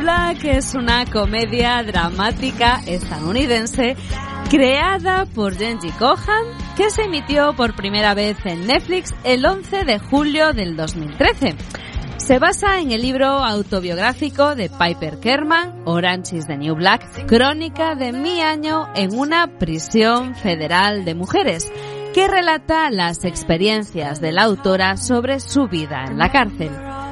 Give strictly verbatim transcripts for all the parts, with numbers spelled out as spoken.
Black es una comedia dramática estadounidense creada por Jenji Kohan, que se emitió por primera vez en Netflix el once de julio del dos mil trece. Se basa en el libro autobiográfico de Piper Kerman, Orange is the New Black, crónica de mi año en una prisión federal de mujeres, que relata las experiencias de la autora sobre su vida en la cárcel.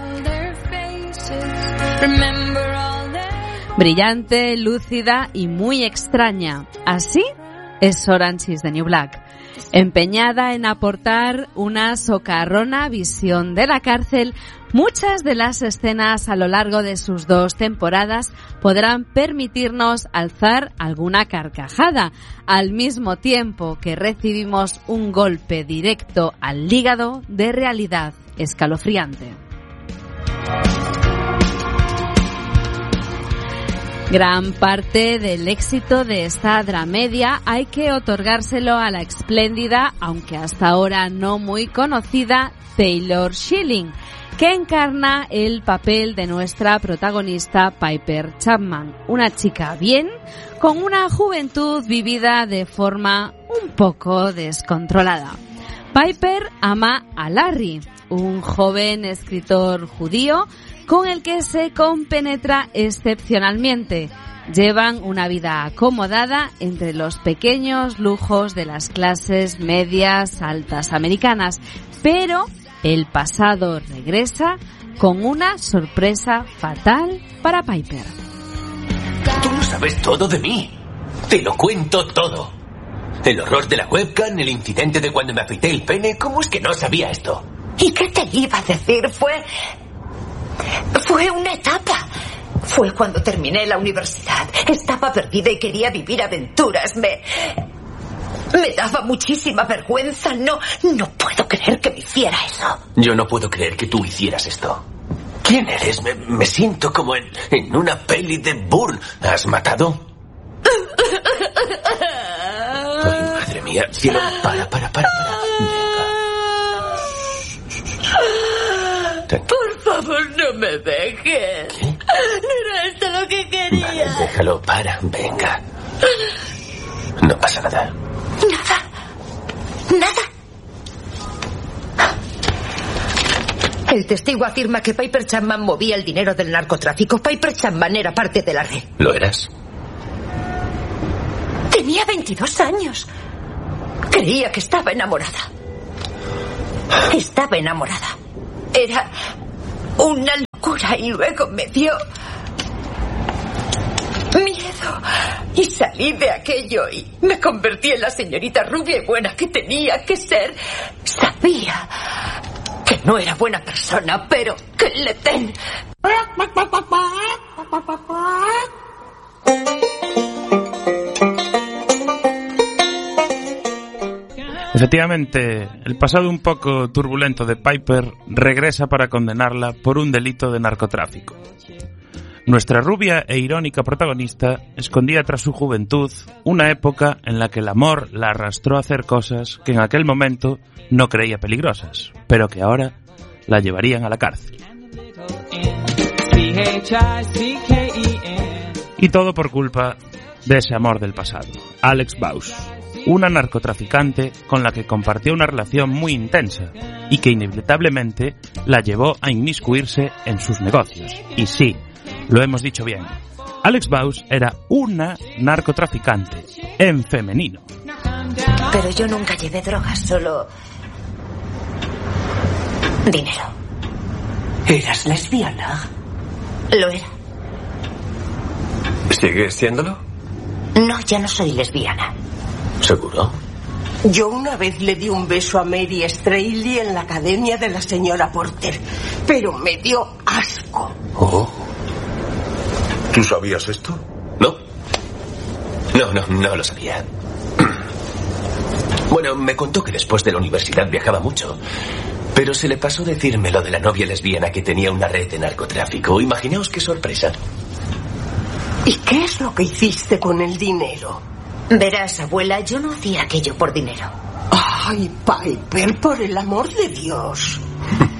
Brillante, lúcida y muy extraña. Así es Orange is the New Black. Empeñada en aportar una socarrona visión de la cárcel, muchas de las escenas a lo largo de sus dos temporadas podrán permitirnos alzar alguna carcajada, al mismo tiempo que recibimos un golpe directo al hígado de realidad escalofriante. Gran parte del éxito de esta dramedia hay que otorgárselo a la espléndida, aunque hasta ahora no muy conocida, Taylor Schilling, que encarna el papel de nuestra protagonista Piper Chapman, una chica bien, con una juventud vivida de forma un poco descontrolada. Piper ama a Larry, un joven escritor judío con el que se compenetra excepcionalmente. Llevan una vida acomodada entre los pequeños lujos de las clases medias altas americanas, pero el pasado regresa con una sorpresa fatal para Piper. Tú lo sabes todo de mí. Te lo cuento todo. El horror de la webcam, el incidente de cuando me afeité el pene. ¿Cómo es que no sabía esto? ¿Y qué te iba a decir? Fue... Fue una etapa. Fue cuando terminé la universidad. Estaba perdida y quería vivir aventuras. Me... Me daba muchísima vergüenza. No, no puedo creer que me hiciera eso. Yo no puedo creer que tú hicieras esto. ¿Quién eres? Me, me siento como en, en una peli de Bourne. ¿Has matado? Ay, madre mía. Cielo, para, para, para, para. Venga. Por favor, no me dejes. ¿Qué? No era esto lo que quería. Vale, déjalo, para, venga. No pasa nada. Nada. Nada. El testigo afirma que Piper Chapman movía el dinero del narcotráfico. Piper Chapman era parte de la red. ¿Lo eras? Tenía veintidós años. Creía que estaba enamorada. Estaba enamorada. Era una locura y luego me dio miedo y salí de aquello y me convertí en la señorita rubia y buena que tenía que ser. Sabía que no era buena persona, pero que le ten. Efectivamente, el pasado un poco turbulento de Piper regresa para condenarla por un delito de narcotráfico. Nuestra rubia e irónica protagonista escondía tras su juventud una época en la que el amor la arrastró a hacer cosas que en aquel momento no creía peligrosas, pero que ahora la llevarían a la cárcel. Y todo por culpa de ese amor del pasado, Alex Bausch, una narcotraficante con la que compartió una relación muy intensa y que inevitablemente la llevó a inmiscuirse en sus negocios. Y sí, lo hemos dicho bien, Alex Bausch era una narcotraficante en femenino. Pero yo nunca llevé drogas, solo dinero. ¿Eras lesbiana? Lo era. ¿Sigues siéndolo? No, ya no soy lesbiana. ¿Seguro? Yo una vez le di un beso a Mary Straley en la academia de la señora Porter, pero me dio asco. Oh. ¿Tú sabías esto? No. No, no, no lo sabía. Bueno, me contó que después de la universidad viajaba mucho, pero se le pasó decirme lo de la novia lesbiana que tenía una red de narcotráfico. Imaginaos qué sorpresa. ¿Y qué es lo que hiciste con el dinero? Verás, abuela, yo no hacía aquello por dinero. Ay, Piper, por el amor de Dios.